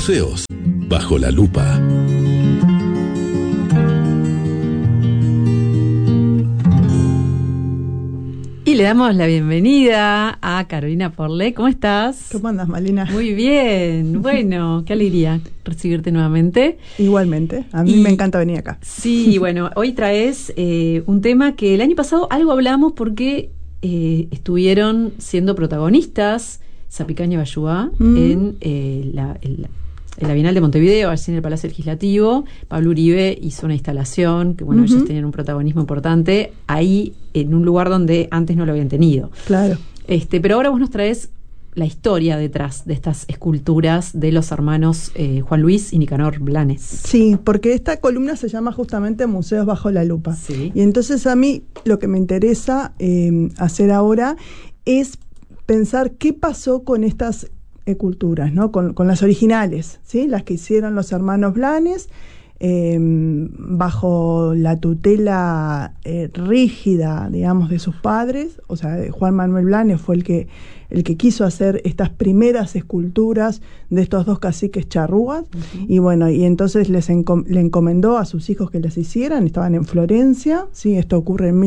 Museos bajo la lupa. Y le damos la bienvenida a Carolina Porle. ¿Cómo estás? ¿Cómo andas, Malina? Muy bien. Bueno, qué alegría recibirte nuevamente. Igualmente. A mí me encanta venir acá. Sí, bueno, hoy traes un tema que el año pasado algo hablamos porque estuvieron siendo protagonistas Zapicán y Abayubá en la Bienal de Montevideo, allí en el Palacio Legislativo. Pablo Uribe hizo una instalación que, bueno, ellos tenían un protagonismo importante ahí en un lugar donde antes no lo habían tenido. Claro. Pero ahora vos nos traes la historia detrás de estas esculturas de los hermanos Juan Luis y Nicanor Blanes. Sí, porque esta columna se llama justamente Museos bajo la lupa. Sí. Y entonces a mí lo que me interesa hacer ahora es pensar qué pasó con estas culturas, ¿no? Con las originales, ¿sí? Las que hicieron los hermanos Blanes, bajo la tutela rígida, digamos, de sus padres. O sea, Juan Manuel Blanes fue el que quiso hacer estas primeras esculturas de estos dos caciques charrúas. Y bueno, y entonces le encomendó a sus hijos que las hicieran. Estaban en Florencia, ¿sí? Esto ocurre en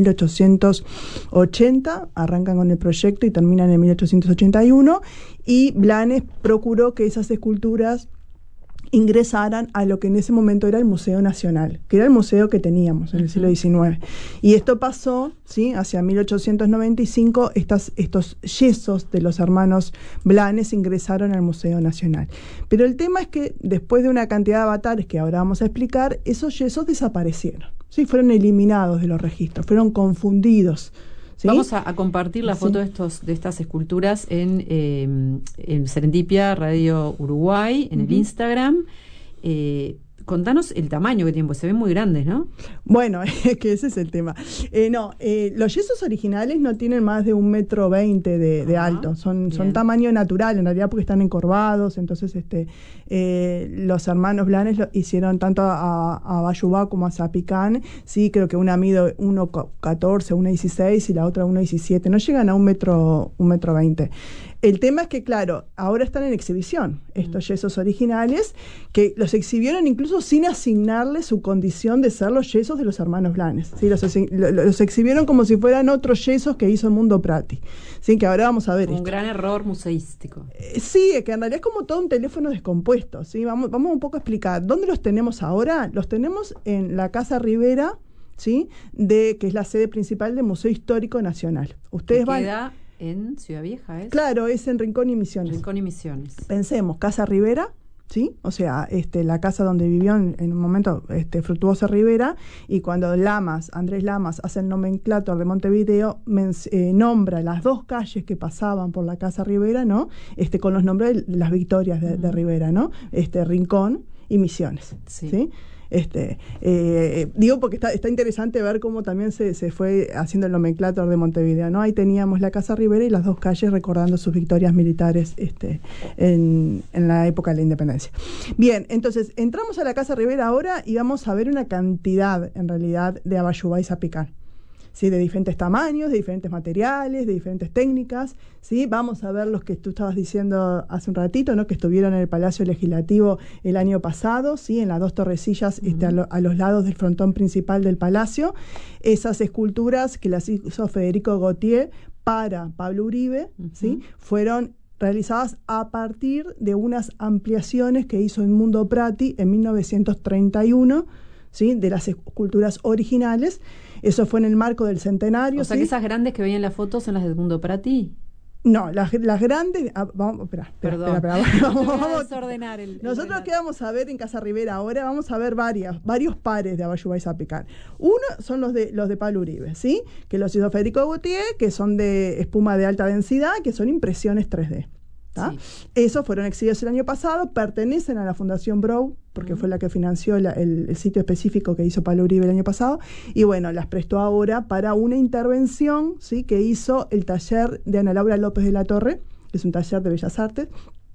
1880, arrancan con el proyecto y terminan en 1881, y Blanes procuró que esas esculturas ingresaran a lo que en ese momento era el Museo Nacional, que era el museo que teníamos en el siglo XIX. Y esto pasó, ¿sí? Hacia 1895, estos yesos de los hermanos Blanes ingresaron al Museo Nacional. Pero el tema es que después de una cantidad de avatares que ahora vamos a explicar, esos yesos desaparecieron, ¿sí? Fueron eliminados de los registros, fueron confundidos. ¿Sí? Vamos a compartir la foto de estas esculturas en Serendipia Radio Uruguay, en el Instagram. Contanos el tamaño que tienen, porque se ven muy grandes, ¿no? Bueno, que ese es el tema. Los yesos originales no tienen más de 1,20 m de alto. Son tamaño natural, en realidad, porque están encorvados. Entonces, los hermanos Blanes lo hicieron tanto a Abayubá como a Zapicán. Sí, creo que una mide 1,14, 1,16 y la otra 1,17. No llegan a 1,20 m. El tema es que, claro, ahora están en exhibición estos yesos originales, que los exhibieron incluso sin asignarle su condición de ser los yesos de los hermanos Blanes. ¿Sí? Los exhibieron como si fueran otros yesos que hizo Mundo Prati. ¿Sí? Que ahora vamos a ver. Un gran error museístico. Sí, que en realidad es como todo un teléfono descompuesto. ¿Sí? Vamos un poco a explicar. ¿Dónde los tenemos ahora? Los tenemos en la Casa Rivera, ¿sí? Que es la sede principal del Museo Histórico Nacional. Ustedes van... En Ciudad Vieja, ¿es? Claro, es en Rincón y Misiones. Rincón y Misiones. Pensemos, Casa Rivera, ¿sí? O sea, la casa donde vivió en un momento Fructuoso Rivera, y cuando Andrés Lamas hace el nomenclátor de Montevideo, nombra las dos calles que pasaban por la Casa Rivera, ¿no? Con los nombres de las victorias de Rivera, ¿no? Rincón y Misiones, ¿sí? Digo porque está interesante ver cómo también se fue haciendo el nomenclátor de Montevideo, ¿no? Ahí teníamos la Casa Rivera y las dos calles recordando sus victorias militares en la época de la independencia. Bien, entonces entramos a la Casa Rivera ahora y vamos a ver una cantidad, en realidad, de Abayubá y Zapicán. ¿Sí? De diferentes tamaños, de diferentes materiales, de diferentes técnicas, ¿sí? Vamos a ver los que tú estabas diciendo hace un ratito, ¿no? Que estuvieron en el Palacio Legislativo el año pasado, ¿sí? En las dos torrecillas a los lados del frontón principal del palacio. Esas esculturas que las hizo Federico Gautier para Pablo Uribe, ¿sí? Fueron realizadas a partir de unas ampliaciones que hizo en Mundo Prati en 1931, ¿sí? De las esculturas originales. Eso fue en el marco del centenario. O sea, ¿sí? que esas grandes que veían en la foto son las de Mundo Prati. No, las grandes... vamos a desordenar nosotros que vamos a ver en Casa Rivera ahora, vamos a ver varios pares de Abayubá y Zapicán. Uno son los de Pablo Uribe, ¿sí? Que los hizo Federico Gautier, que son de espuma de alta densidad, que son impresiones 3D. Sí. Esos fueron exhibidos el año pasado, pertenecen a la Fundación Brou, porque fue la que financió el sitio específico que hizo Pablo Uribe el año pasado, y bueno, las prestó ahora para una intervención, ¿sí? Que hizo el taller de Ana Laura López de la Torre, que es un taller de Bellas Artes,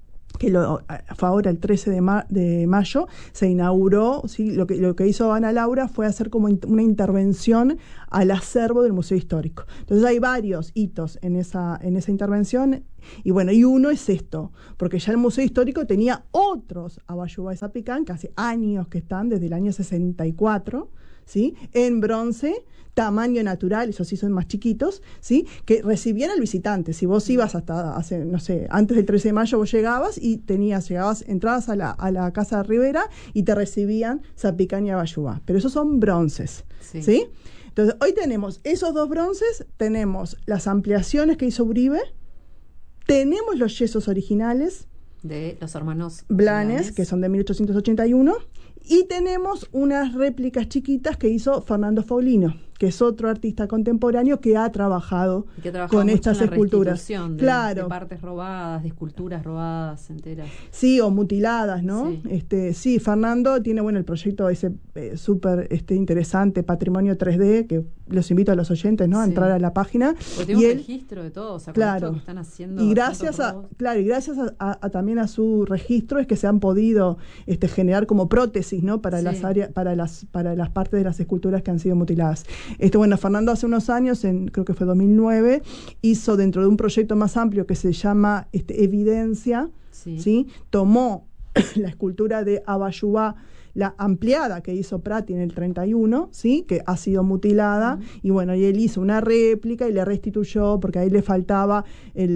que fue ahora el 13 de mayo, se inauguró, ¿sí? Lo que hizo Ana Laura fue hacer como una intervención al acervo del Museo Histórico. Entonces hay varios hitos en esa intervención, y bueno, y uno es esto, porque ya el Museo Histórico tenía otros Abayubá y Zapicán, que hace años que están, desde el año 64, ¿sí? En bronce, tamaño natural, esos sí son más chiquitos, ¿sí? Que recibían al visitante. Si vos ibas hasta hace, no sé, antes del 13 de mayo vos llegabas y entrabas a la Casa de Rivera y te recibían Zapicán y Abayubá. Pero esos son bronces, ¿sí? Entonces, hoy tenemos esos dos bronces, tenemos las ampliaciones que hizo Uribe, tenemos los yesos originales de los hermanos Blanes, que son de 1881, y tenemos unas réplicas chiquitas que hizo Fernando Foglino, que es otro artista contemporáneo que ha trabajado con estas esculturas. De partes robadas, de esculturas robadas enteras. Sí, o mutiladas, ¿no? Sí, Fernando tiene, el proyecto ese súper interesante, Patrimonio 3D, que los invito a los oyentes, ¿no? A entrar a la página. Porque tengo un registro de todo, o sea, con esto que están haciendo. Y gracias también a su registro es que se han podido generar como prótesis, ¿no? Para las áreas, para las partes de las esculturas que han sido mutiladas. Fernando hace unos años, creo que fue 2009, hizo dentro de un proyecto más amplio que se llama Evidencia, ¿sí? Tomó la escultura de Abayubá, la ampliada que hizo Prati en el 31, ¿sí? Que ha sido mutilada, y y él hizo una réplica y le restituyó, porque ahí le faltaba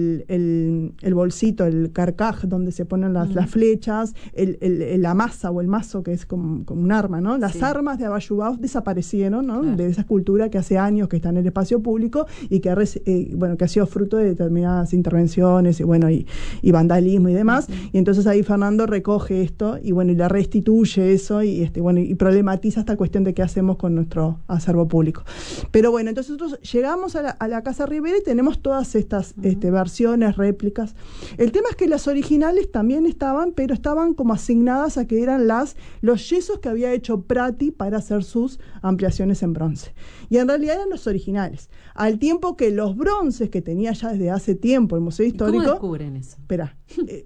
el bolsito, el carcaj donde se ponen las flechas, la masa o el mazo, que es como un arma, ¿no? Las armas de Abayubá desaparecieron, ¿no? Claro. De esa escultura que hace años que está en el espacio público y que ha sido fruto de determinadas intervenciones y vandalismo y demás. Y entonces ahí Fernando recoge esto y le restituye eso y problematiza esta cuestión de qué hacemos con nuestro acervo público. Pero entonces nosotros llegamos a la Casa Rivera y tenemos todas estas versiones, réplicas. El tema es que las originales también estaban, pero estaban como asignadas a que eran los yesos que había hecho Prati para hacer sus ampliaciones en bronce. Y en realidad eran los originales. Al tiempo que los bronces que tenía ya desde hace tiempo el Museo Histórico... ¿Cómo descubren eso? Espera.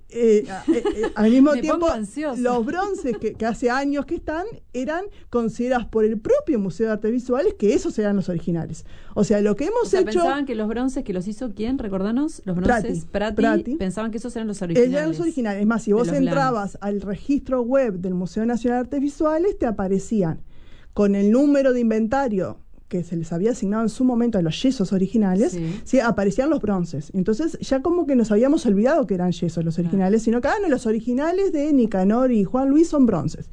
Al mismo tiempo, los bronces que hace años que están eran considerados por el propio Museo de Artes Visuales que esos eran los originales. O sea, lo que hemos hecho... pensaban que los bronces que los hizo, ¿quién? Recordanos, los bronces Prati, pensaban que esos eran los originales. Eran los originales. Es más, si vos entrabas al registro web del Museo Nacional de Artes Visuales, te aparecían con el número de inventario que se les había asignado en su momento a los yesos originales, ¿sí? Aparecían los bronces. Entonces ya como que nos habíamos olvidado que eran yesos los originales, sino que los originales de Nicanor y Juan Luis son bronces.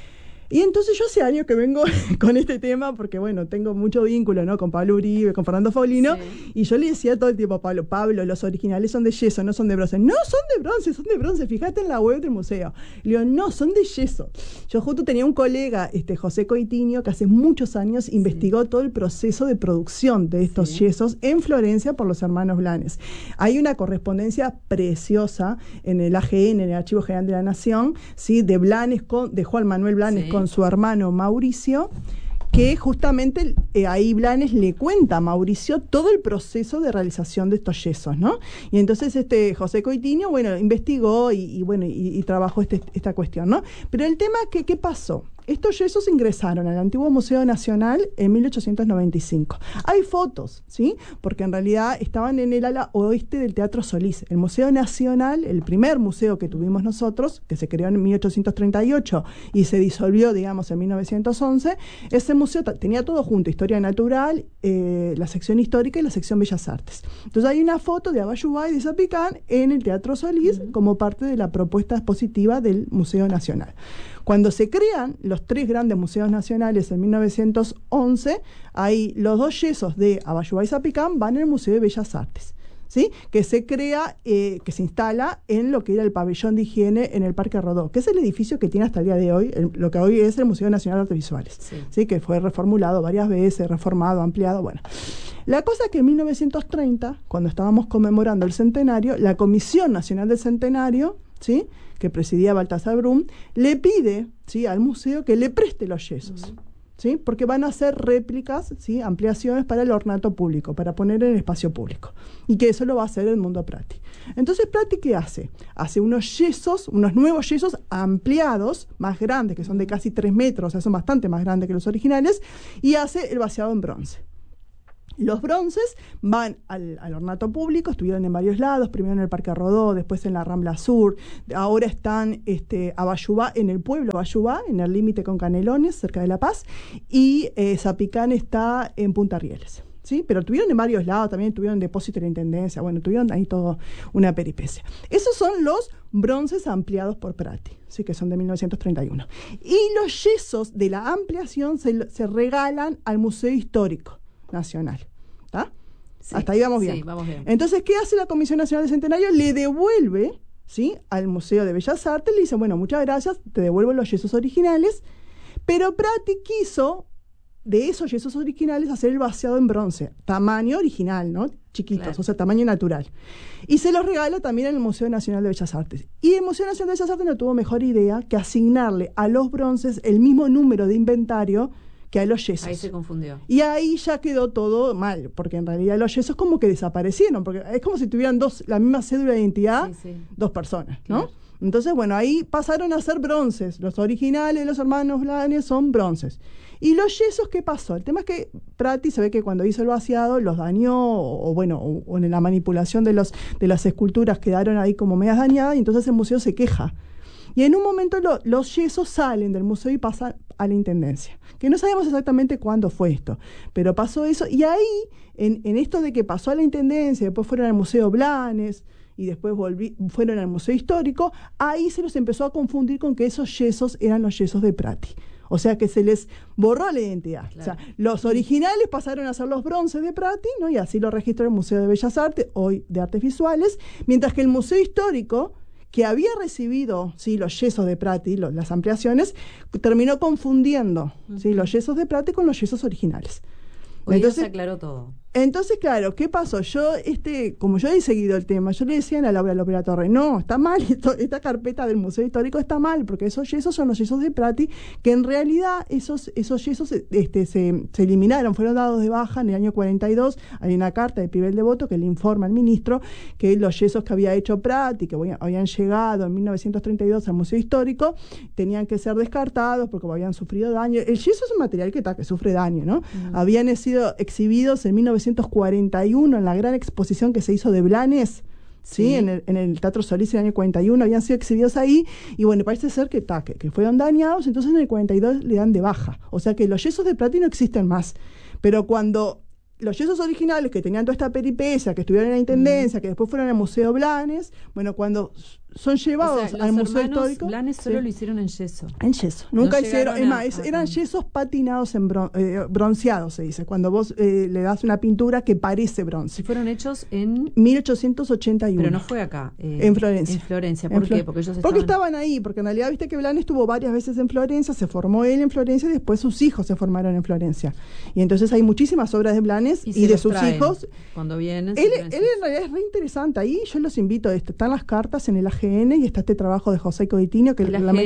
Y entonces yo hace años que vengo con este tema porque, tengo mucho vínculo, ¿no? Con Pablo Uribe, con Fernando Foglino, y yo le decía todo el tiempo a Pablo, los originales son de yeso, no son de bronce. No, son de bronce, fíjate en la web del museo. Le digo, no, son de yeso. Yo justo tenía un colega, José Coitinho, que hace muchos años investigó todo el proceso de producción de estos yesos en Florencia por los hermanos Blanes. Hay una correspondencia preciosa en el AGN, en el Archivo General de la Nación, ¿sí? De Juan Manuel Blanes con su hermano Mauricio, que justamente ahí Blanes le cuenta a Mauricio todo el proceso de realización de estos yesos, ¿no? Y entonces José Coitinho, investigó y trabajó esta cuestión, ¿no? Pero el tema es ¿qué pasó? Estos yesos ingresaron al antiguo Museo Nacional en 1895. Hay fotos, ¿sí? Porque en realidad estaban en el ala oeste del Teatro Solís. El Museo Nacional, el primer museo que tuvimos nosotros, que se creó en 1838 y se disolvió, digamos, en 1911, ese museo tenía todo junto, historia natural, la sección histórica y la sección Bellas Artes. Entonces hay una foto de Abayubá y de Zapicán en el Teatro Solís como parte de la propuesta expositiva del Museo Nacional. Cuando se crean los tres grandes museos nacionales en 1911, ahí los dos yesos de Abayubá y Zapicán van en el Museo de Bellas Artes, ¿sí? Que se crea, que se instala en lo que era el pabellón de higiene en el Parque Rodó, que es el edificio que tiene hasta el día de hoy, lo que hoy es el Museo Nacional de Artes Visuales, ¿sí? Que fue reformulado varias veces, reformado, ampliado, La cosa es que en 1930, cuando estábamos conmemorando el centenario, la Comisión Nacional del Centenario, ¿sí? Que presidía Baltasar Brum, le pide, ¿sí? Al museo que le preste los yesos. ¿sí? Porque van a hacer réplicas, ¿sí? Ampliaciones para el ornato público, para poner en el espacio público. Y que eso lo va a hacer Edmundo Prati. Entonces, Prati, ¿qué hace? Hace unos yesos, unos nuevos yesos ampliados, más grandes, que son de casi 3 metros, o sea, son bastante más grandes que los originales, y hace el vaciado en bronce. Los bronces van al ornato público, estuvieron en varios lados, primero en el Parque Rodó, después en la Rambla Sur, ahora están a Vallubá, en el pueblo Vallubá, en el límite con Canelones, cerca de La Paz, y Zapicán está en Punta Rieles, ¿sí? Pero tuvieron en varios lados, también tuvieron depósito de la Intendencia, bueno, tuvieron ahí toda una peripecia. Esos son los bronces ampliados por Prati, ¿sí? Que son de 1931. Y los yesos de la ampliación se regalan al Museo Histórico Nacional. ¿Está? Sí, hasta ahí vamos bien. Sí, vamos bien. Entonces, ¿qué hace la Comisión Nacional de Centenario? Le devuelve, ¿sí?, al Museo de Bellas Artes, le dice, bueno, muchas gracias, te devuelvo los yesos originales, pero Prati quiso, de esos yesos originales, hacer el vaciado en bronce, tamaño original, ¿no? Chiquitos, claro. O sea, tamaño natural. Y se los regala también al Museo Nacional de Bellas Artes. Y el Museo Nacional de Bellas Artes no tuvo mejor idea que asignarle a los bronces el mismo número de inventario que a los yesos. Ahí se confundió. Y ahí ya quedó todo mal, porque en realidad los yesos como que desaparecieron, porque es como si tuvieran la misma cédula de identidad, dos personas, ¿no? Claro. Entonces, bueno, ahí pasaron a ser bronces. Los originales, los hermanos Blanes, son bronces. ¿Y los yesos qué pasó? El tema es que Prati se ve que cuando hizo el vaciado los dañó, o en la manipulación de las esculturas quedaron ahí como medias dañadas, y entonces el museo se queja. Y en un momento los yesos salen del museo y pasan a la Intendencia, que no sabemos exactamente cuándo fue esto, pero pasó eso, y ahí, en esto de que pasó a la Intendencia, después fueron al Museo Blanes, y después fueron al Museo Histórico, ahí se los empezó a confundir con que esos yesos eran los yesos de Prati. O sea que se les borró la identidad. Claro. O sea, los originales pasaron a ser los bronces de Prati, ¿no? Y así lo registró el Museo de Bellas Artes, hoy de Artes Visuales, mientras que el Museo Histórico, que había recibido, ¿sí?, los yesos de Prati, las ampliaciones, terminó confundiendo, ¿sí?, los yesos de Prati con los yesos originales. Hoy entonces se aclaró todo. Entonces, claro, ¿qué pasó? Yo, como yo he seguido el tema, yo le decía a Laura López Latorre, no, está mal, esta carpeta del Museo Histórico está mal, porque esos yesos son los yesos de Prati, que en realidad esos yesos se eliminaron, fueron dados de baja en el año 42, hay una carta de Pibel Devoto que le informa al ministro que los yesos que había hecho Prati, que habían llegado en 1932 al Museo Histórico, tenían que ser descartados porque habían sufrido daño. El yeso es un material que sufre daño, ¿no? Habían sido exhibidos en 1941 en la gran exposición que se hizo de Blanes, ¿sí? En el Teatro Solís en el año 41, habían sido exhibidos ahí, y bueno, parece ser que fueron dañados, entonces en el 42 le dan de baja. O sea que los yesos de Prati no existen más. Pero cuando los yesos originales, que tenían toda esta peripecia, que estuvieron en la Intendencia, que después fueron al Museo Blanes, bueno, cuando son llevados al Museo Histórico. Blanes solo lo hicieron en yeso. En yeso. Nunca hicieron. Eran yesos patinados bronceados, se dice. Cuando vos le das una pintura que parece bronce. Y fueron hechos en 1881. Pero no fue acá. En Florencia. En Florencia. ¿Por qué? Porque ellos estaban ahí. Porque en realidad viste que Blanes estuvo varias veces en Florencia, se formó él en Florencia y después sus hijos se formaron en Florencia. Y entonces hay muchísimas obras de Blanes y de sus hijos. Cuando vienen. Él en realidad es re interesante. Ahí yo los invito. Están las cartas en el AGN y está este trabajo de José Coditinio, que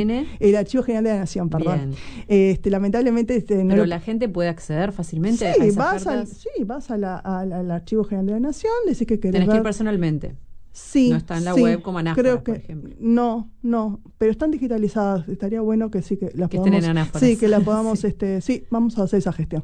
el Archivo General de la Nación, perdón. Lamentablemente pero la gente puede acceder fácilmente a esas cartas. Vas al Archivo General de la Nación, decís que querés tenés que ir personalmente. Sí, no está en la web como Anáfora, por ejemplo. No, pero están digitalizadas. Estaría bueno que sí que las podamos. Estén en Anáfora. Sí, que la podamos, vamos a hacer esa gestión.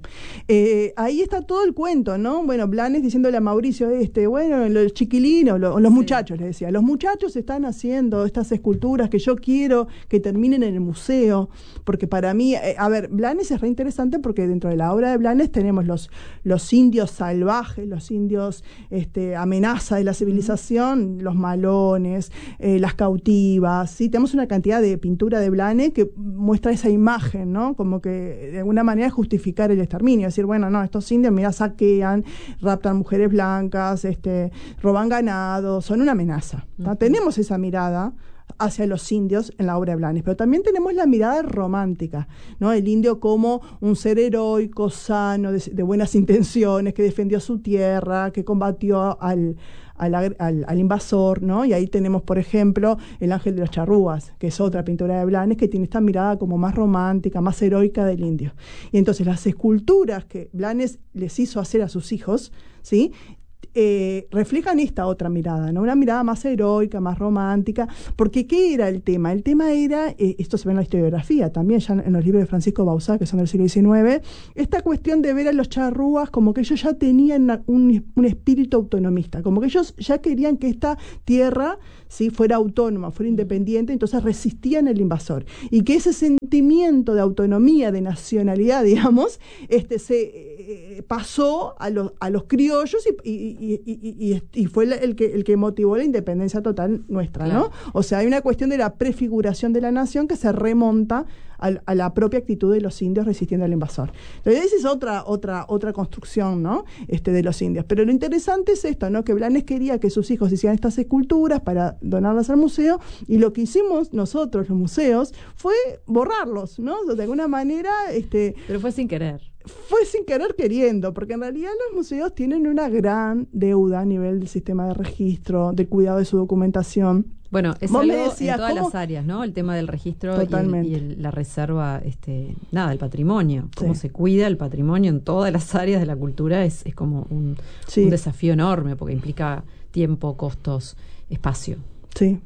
Ahí está todo el cuento, ¿no? Bueno, Blanes diciéndole a Mauricio, bueno, los chiquilinos, los muchachos, le decía, los muchachos están haciendo estas esculturas que yo quiero que terminen en el museo, porque para mí, Blanes es re interesante porque dentro de la obra de Blanes tenemos los indios salvajes, los indios amenaza de la civilización, los malones, las cautivas, ¿sí? Tenemos una cantidad de pintura de Blanes que muestra esa imagen, ¿no? Como que de alguna manera justificar el exterminio, decir, bueno, no, estos indios, mira, saquean, raptan mujeres blancas, roban ganado, son una amenaza, ¿no? Tenemos esa mirada hacia los indios en la obra de Blanes, pero también tenemos la mirada romántica, ¿no? El indio como un ser heroico, sano, de buenas intenciones, que defendió su tierra, que combatió al invasor, ¿no? Y ahí tenemos, por ejemplo, El Ángel de los Charrúas, que es otra pintura de Blanes que tiene esta mirada como más romántica, más heroica del indio. Y entonces las esculturas que Blanes les hizo hacer a sus hijos, ¿sí?, reflejan esta otra mirada, ¿no? Una mirada más heroica, más romántica, porque ¿qué era el tema? El tema era, esto se ve en la historiografía, también ya en los libros de Francisco Bauzá, que son del siglo XIX, esta cuestión de ver a los charrúas como que ellos ya tenían un espíritu autonomista, como que ellos ya querían que esta tierra, ¿sí?, fuera autónoma, fuera independiente, entonces resistían al invasor, y que ese sentimiento de autonomía, de nacionalidad, digamos, se pasó a los criollos y fue el que motivó la independencia total nuestra, claro, ¿no? O sea, hay una cuestión de la prefiguración de la nación que se remonta a la propia actitud de los indios resistiendo al invasor. Entonces, esa es otra construcción, ¿no?, de los indios. Pero lo interesante es esto, ¿no?, que Blanes quería que sus hijos hicieran estas esculturas para donarlas al museo, y lo que hicimos nosotros, los museos, fue borrarlos, ¿no? De alguna manera... Pero fue sin querer. Fue sin querer queriendo, porque en realidad los museos tienen una gran deuda a nivel del sistema de registro, del cuidado de su documentación. Bueno, es algo en todas las áreas, ¿no? El tema del registro y la reserva, el patrimonio. Cómo se cuida el patrimonio en todas las áreas de la cultura es como un desafío enorme, porque implica tiempo, costos, espacio. Sí.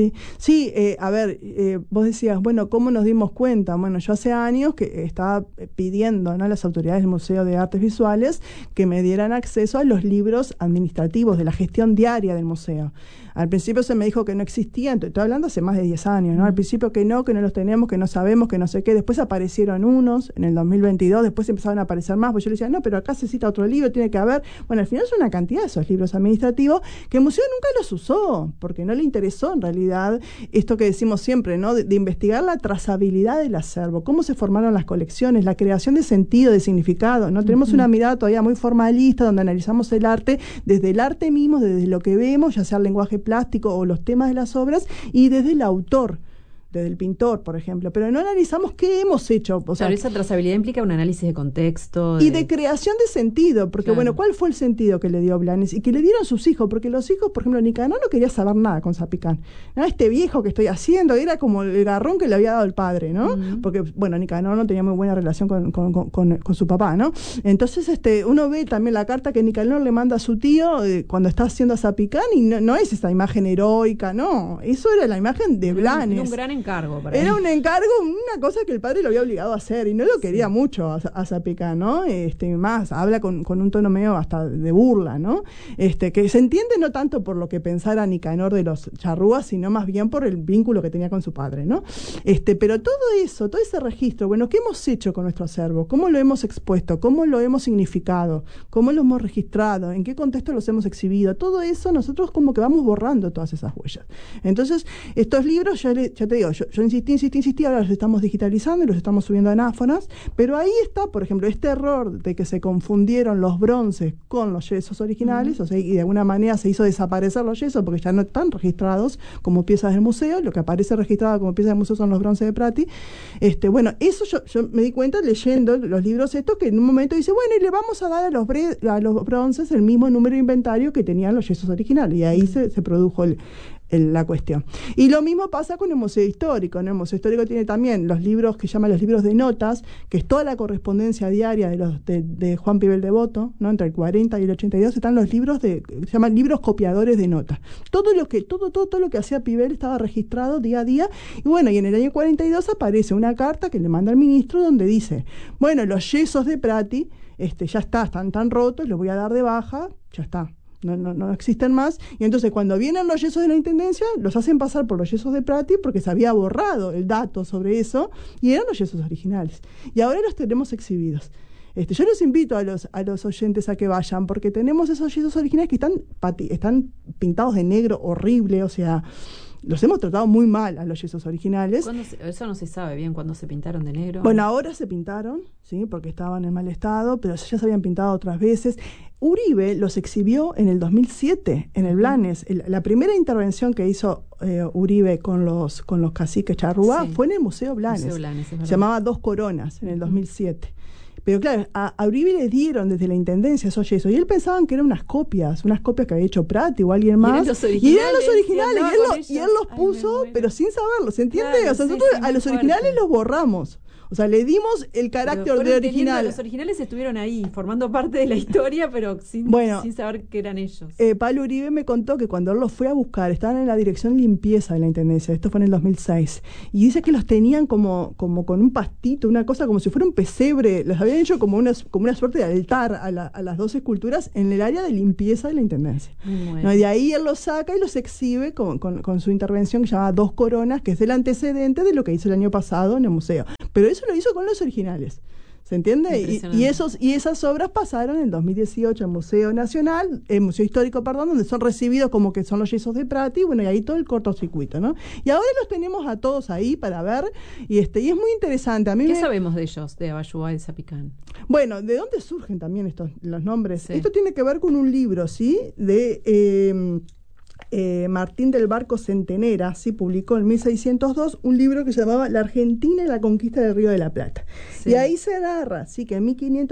Sí, a ver, vos decías, bueno, ¿cómo nos dimos cuenta? Bueno, yo hace años que estaba pidiendo, ¿no?, a las autoridades del Museo de Artes Visuales que me dieran acceso a los libros administrativos de la gestión diaria del museo. Al principio se me dijo que no existían, estoy hablando hace más de 10 años, ¿no? Al principio que no los tenemos, que no sabemos, que no sé qué. Después aparecieron unos en el 2022, después empezaron a aparecer más, pues yo le decía, no, pero acá se cita otro libro, tiene que haber. Bueno, al final son una cantidad de esos libros administrativos que el museo nunca los usó, porque no le interesó en realidad esto que decimos siempre, ¿no?, de investigar la trazabilidad del acervo, cómo se formaron las colecciones, la creación de sentido, de significado, ¿no? Tenemos una mirada todavía muy formalista, donde analizamos el arte desde el arte mismo, desde lo que vemos, ya sea el lenguaje plástico o los temas de las obras, y desde el autor, desde el pintor, por ejemplo, pero no analizamos qué hemos hecho. O sea, esa trazabilidad implica un análisis de contexto. Y de creación de sentido, porque bueno, ¿cuál fue el sentido que le dio Blanes? Y que le dieron sus hijos, porque los hijos, por ejemplo, Nicanor no quería saber nada con Zapicán. ¿No? Este viejo que estoy haciendo era como el garrón que le había dado el padre, ¿no? Porque, bueno, Nicanor no tenía muy buena relación con su papá, ¿no? Entonces, uno ve también la carta que Nicanor le manda a su tío cuando está haciendo a Zapicán, y no es esa imagen heroica, no. Eso era la imagen de Blanes. Un gran encargo. Era un encargo, una cosa que el padre lo había obligado a hacer, y no lo quería mucho a Zapicán, ¿no? Más, habla con un tono medio hasta de burla, ¿no? Que se entiende no tanto por lo que pensara Nicanor de los charrúas, sino más bien por el vínculo que tenía con su padre, ¿no? Pero todo eso, todo ese registro, bueno, ¿qué hemos hecho con nuestro acervo? ¿Cómo lo hemos expuesto? ¿Cómo lo hemos significado? ¿Cómo lo hemos registrado? ¿En qué contexto los hemos exhibido? Todo eso nosotros como que vamos borrando todas esas huellas. Entonces, estos libros, ya te digo, yo insistí, ahora los estamos digitalizando y los estamos subiendo a anáfonas, pero ahí está, por ejemplo, este error de que se confundieron los bronces con los yesos originales, o sea, y de alguna manera se hizo desaparecer los yesos porque ya no están registrados como piezas del museo, lo que aparece registrado como piezas del museo son los bronces de Prati. Bueno, eso yo me di cuenta leyendo los libros estos, que en un momento dice, bueno, y le vamos a dar a los bronces el mismo número de inventario que tenían los yesos originales, y ahí se produjo la cuestión. Y lo mismo pasa con el Museo Histórico, ¿no? El Museo Histórico tiene también los libros que llaman los libros de notas, que es toda la correspondencia diaria de Juan Pibel Devoto, ¿no? Entre el 40 y el 82 están los libros se llaman libros copiadores de notas. Todo lo que hacía Pibel estaba registrado día a día, y bueno, y en el año 42 aparece una carta que le manda al ministro donde dice, bueno, los yesos de Prati ya están tan rotos, los voy a dar de baja, ya está. No existen más, y entonces cuando vienen los yesos de la Intendencia los hacen pasar por los yesos de Prati porque se había borrado el dato sobre eso y eran los yesos originales, y ahora los tenemos exhibidos. Yo los invito a los oyentes a que vayan, porque tenemos esos yesos originales que están pintados de negro horrible, o sea, los hemos tratado muy mal a los yesos originales. Eso no se sabe bien cuándo se pintaron de negro. Bueno, ahora se pintaron, ¿sí? Porque estaban en mal estado, pero ya se habían pintado otras veces. Uribe los exhibió en el 2007 en el Blanes. La primera intervención que hizo Uribe con los caciques charrúa fue en el Museo Blanes. Se llamaba Dos Coronas en el 2007. Pero claro, a Uribe le dieron desde la intendencia esos yesos y él pensaban que eran unas copias que había hecho Prati o alguien más. Y eran los originales y él los puso, pero sin saberlo, ¿se entiende? Claro, o sea, nosotros a los originales los borramos. O sea, le dimos el carácter de original. Los originales estuvieron ahí, formando parte de la historia, pero sin saber que eran ellos. Pablo Uribe me contó que cuando él los fue a buscar, estaban en la dirección limpieza de la intendencia, esto fue en el 2006, y dice que los tenían como con un pastito, una cosa como si fuera un pesebre, los habían hecho como una suerte de altar a las dos esculturas en el área de limpieza de la intendencia. Bueno. ¿No? Y de ahí él los saca y los exhibe con su intervención que se llama Dos Coronas, que es el antecedente de lo que hizo el año pasado en el museo. Pero eso lo hizo con los originales, ¿se entiende? Y esas obras pasaron en 2018 al Museo Nacional, Museo Histórico, perdón, donde son recibidos como que son los yesos de Prati, bueno, y ahí todo el cortocircuito, ¿no? Y ahora los tenemos a todos ahí para ver, y es muy interesante. ¿Qué sabemos de ellos, de Abayuá y de Zapicán? Bueno, ¿de dónde surgen también los nombres? Sí. Esto tiene que ver con un libro, ¿sí? De Martín del Barco Centenera, ¿sí? Publicó en 1602 un libro que se llamaba La Argentina y la conquista del Río de la Plata. Sí. Y ahí se agarra, ¿sí? Que en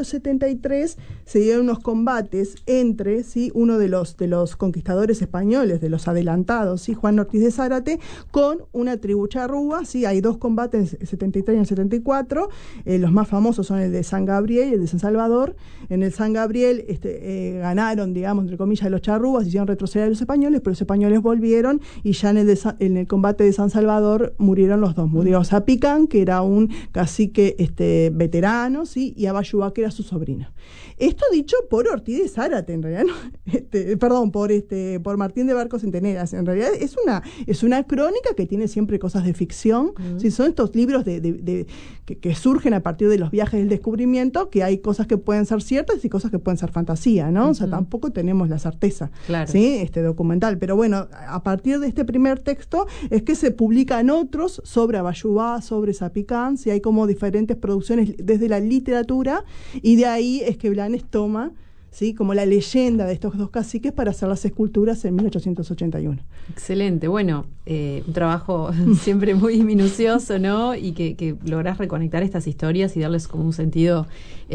1573 se dieron unos combates entre, ¿sí? Uno de los conquistadores españoles, de los adelantados, ¿sí? Juan Ortiz de Zárate, con una tribu charrúa, ¿sí? Hay dos combates, el 73 y el 74, los más famosos son el de San Gabriel y el de San Salvador. En el San Gabriel ganaron, digamos, entre comillas, los charrúas, hicieron retroceder a los españoles, pero los españoles volvieron y ya en el combate de San Salvador murieron los dos. Murió Zapicán, que era un cacique veterano, ¿sí? Y Abayuá, que era su sobrino. Esto dicho por Ortiz de Zárate, en realidad, ¿no? Perdón, por Martín de Barco Centenera. En realidad es una crónica que tiene siempre cosas de ficción. ¿Sí? Son estos libros que surgen a partir de los viajes del descubrimiento, que hay cosas que pueden ser ciertas y cosas que pueden ser fantasía, ¿no? O sea, tampoco tenemos la certeza, claro, ¿sí? Documental. Pero bueno, a partir de este primer texto es que se publican otros sobre Abayuá, sobre Zapicán, ¿sí? Hay como diferentes producciones desde la literatura, y de ahí es que Blanes toma, ¿sí? Como la leyenda de estos dos caciques para hacer las esculturas en 1881. Excelente, bueno, un trabajo siempre muy minucioso, ¿no? Y que lográs reconectar estas historias y darles como un sentido,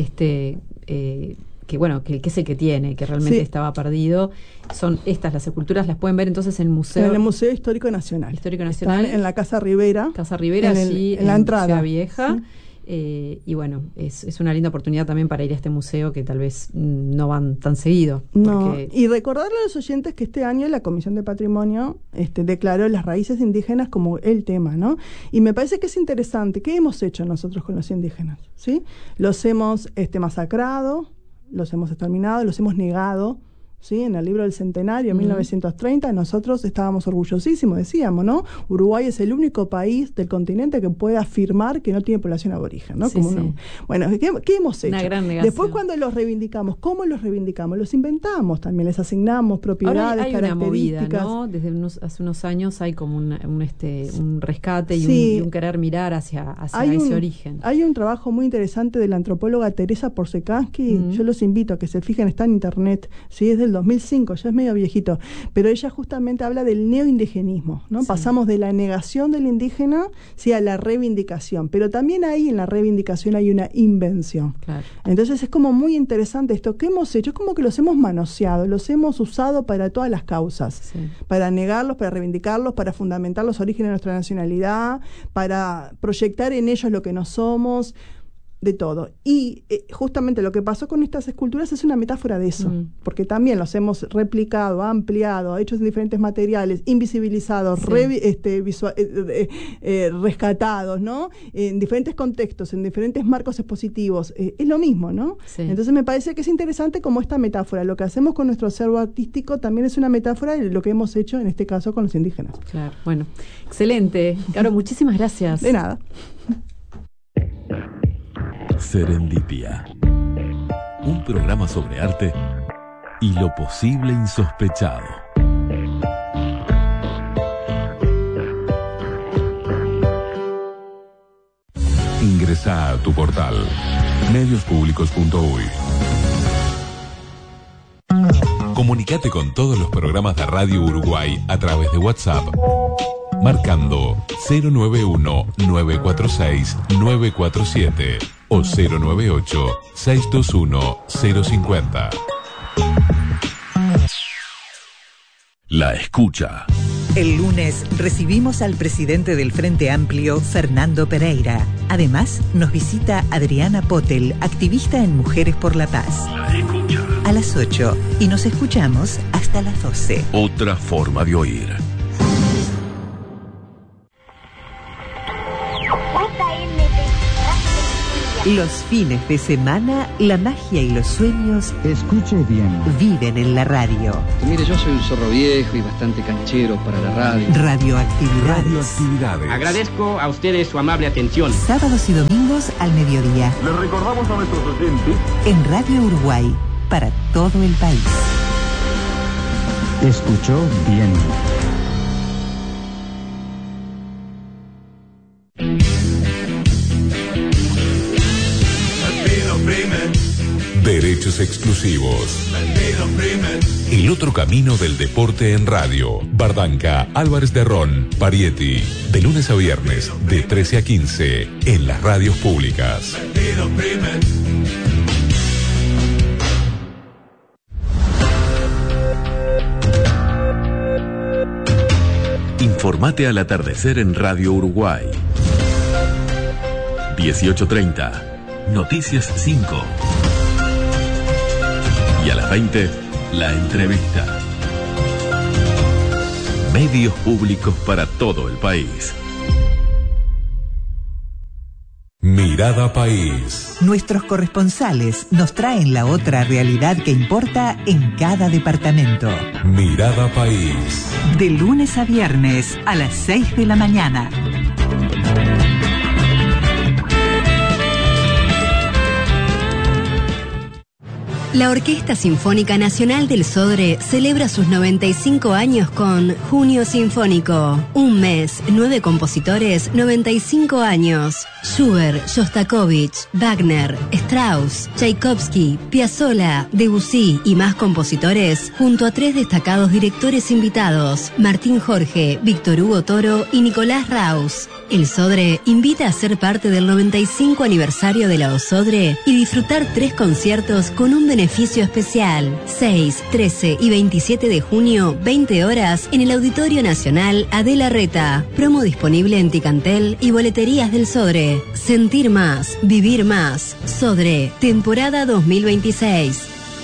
que bueno, que es el que tiene, que realmente estaba perdido. Son estas las esculturas, las pueden ver entonces en el museo. En el Museo Histórico Nacional. Histórico Nacional. Están en la Casa Rivera. Allí en la entrada. Ciudad Vieja. Sí. Y bueno, es una linda oportunidad también para ir a este museo que tal vez no van tan seguido. No, y recordarle a los oyentes que este año la Comisión de Patrimonio declaró las raíces indígenas como el tema, ¿no? Y me parece que es interesante. ¿Qué hemos hecho nosotros con los indígenas? ¿Sí? Los hemos masacrado, los hemos exterminado, los hemos negado, ¿sí? En el libro del Centenario, en 1930, nosotros estábamos orgullosísimos, decíamos, ¿no? Uruguay es el único país del continente que puede afirmar que no tiene población aborigen, ¿no? Sí, sí. Bueno, ¿qué hemos hecho? Una gran negación. Después, cuando los reivindicamos, ¿cómo los reivindicamos? Los inventamos también, les asignamos propiedades, ahora hay características. Una movida, ¿no? Desde hace unos años hay como un rescate y un querer mirar hacia ese origen. Hay un trabajo muy interesante de la antropóloga Teresa Porsekansky, yo los invito a que se fijen, está en internet, ¿sí? Es del 2005, ya es medio viejito, pero ella justamente habla del neoindigenismo, ¿no? Sí. Pasamos de la negación del indígena, ¿sí? A la reivindicación, pero también ahí en la reivindicación hay una invención. Claro. Entonces es como muy interesante esto. ¿Qué hemos hecho? Es como que los hemos manoseado, los hemos usado para todas las causas, para negarlos, para reivindicarlos, para fundamentar los orígenes de nuestra nacionalidad, para proyectar en ellos lo que no somos, de todo. Y justamente lo que pasó con estas esculturas es una metáfora de eso, porque también los hemos replicado, ampliado, hechos en diferentes materiales, invisibilizados, rescatados, ¿no? En diferentes contextos, en diferentes marcos expositivos. Es lo mismo, ¿no? Sí. Entonces me parece que es interesante como esta metáfora. Lo que hacemos con nuestro acervo artístico también es una metáfora de lo que hemos hecho en este caso con los indígenas. Claro, bueno, excelente. Caro, muchísimas gracias. De nada. Serendipia, un programa sobre arte y lo posible insospechado. Ingresa a tu portal mediospublicos.uy. Comunicate con todos los programas de Radio Uruguay a través de WhatsApp, marcando 091-946-947 o 098-621-050. La escucha. El lunes recibimos al presidente del Frente Amplio, Fernando Pereira. Además, nos visita Adriana Potel, activista en Mujeres por la Paz. La escucha. A las 8 y nos escuchamos hasta las 12. Otra forma de oír. Los fines de semana, la magia y los sueños, escuche bien, viven en la radio. Mire, yo soy un zorro viejo y bastante canchero para la radio. Radioactividades. Agradezco a ustedes su amable atención. Sábados y domingos al mediodía. Les recordamos a nuestros oyentes En Radio Uruguay, para todo el país. escuchó bien. Derechos exclusivos. El otro camino del deporte en radio. Bardanca, Álvarez de Ron, Parietti. De lunes a viernes, de 13 a 15, en las radios públicas. Informate al atardecer en Radio Uruguay. 18:30. Noticias 5. Y a las 20, la entrevista. Medios públicos para todo el país. Mirada País. Nuestros corresponsales nos traen la otra realidad que importa en cada departamento. Mirada País. De lunes a viernes a las 6 de la mañana. La Orquesta Sinfónica Nacional del Sodre celebra sus 95 años con Junio Sinfónico. Un mes, 9 compositores, 95 años. Schubert, Shostakovich, Wagner, Strauss, Tchaikovsky, Piazzolla, Debussy y más compositores, junto a 3 destacados directores invitados, Martín Jorge, Víctor Hugo Toro y Nicolás Raus. El Sodre invita a ser parte del 95 aniversario de la OSODRE y disfrutar 3 conciertos con un beneficio especial. 6, 13 y 27 de junio, 20 horas, en el Auditorio Nacional Adela Reta. Promo disponible en Ticantel y boleterías del Sodre. Sentir más, vivir más. Sodre, temporada 2026.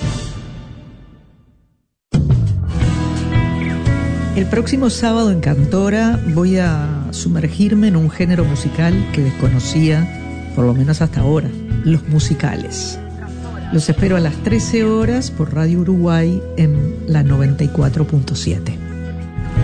El próximo sábado en Cantora voy a sumergirme en un género musical que desconocía, por lo menos hasta ahora, los musicales. Los espero a las 13 horas por Radio Uruguay en la 94.7.